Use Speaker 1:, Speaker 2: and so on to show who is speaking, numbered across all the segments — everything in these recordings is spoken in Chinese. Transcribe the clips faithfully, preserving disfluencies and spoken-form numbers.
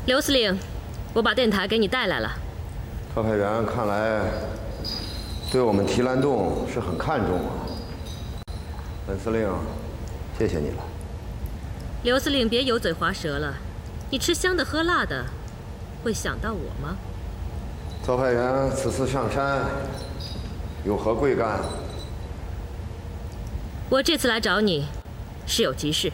Speaker 1: 刘司令，我把电台给你带来了。
Speaker 2: 特派员看来对我们提篮洞是很看重啊。本司令，谢谢你了。
Speaker 1: 刘司令，别油嘴滑舌了。你吃香的喝辣的，会想到我吗？
Speaker 2: 特派员此次上山，有何贵干？
Speaker 1: 我这次来找你，是有急事。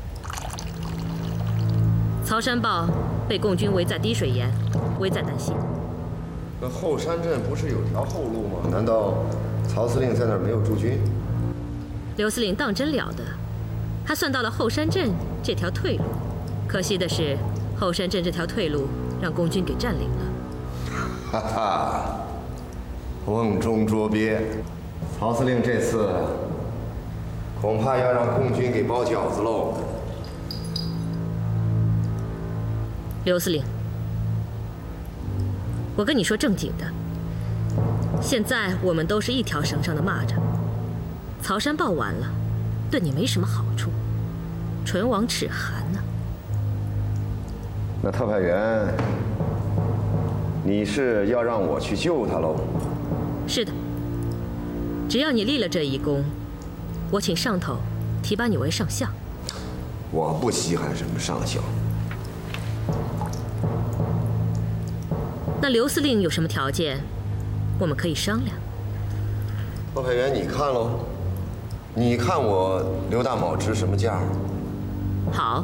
Speaker 1: 曹山豹被共军围在滴水岩，危在旦夕。
Speaker 2: 那后山镇不是有条后路吗？难道曹司令在那儿没有驻军？
Speaker 1: 刘司令当真了得，他算到了后山镇这条退路。可惜的是，后山镇这条退路让共军给占领了。
Speaker 2: 哈哈，瓮中捉鳖。曹司令这次恐怕要让共军给包饺子喽。
Speaker 1: 刘司令，我跟你说正经的，现在我们都是一条绳上的蚂蚱。曹山豹完了，对你没什么好处，唇亡齿寒呢。
Speaker 2: 那特派员，你是要让我去救他喽？
Speaker 1: 是的，只要你立了这一功，我请上头提拔你为上校。
Speaker 2: 我不稀罕什么上校。
Speaker 1: 那刘司令有什么条件，我们可以商量。
Speaker 2: 特派员，你看喽，你看我刘大铆值什么价？
Speaker 1: 好，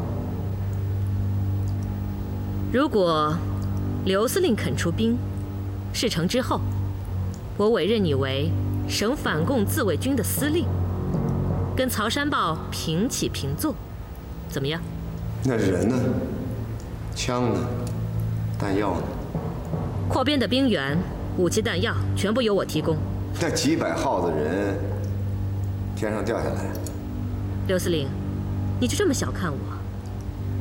Speaker 1: 如果刘司令肯出兵，事成之后，我委任你为省反共自卫军的司令，跟曹山豹平起平坐，怎么样？
Speaker 2: 那人呢？枪呢？弹药呢？
Speaker 1: 扩编的兵员、武器弹药全部由我提供。
Speaker 2: 那几百号的人天上掉下来？
Speaker 1: 刘司令，你就这么小看我？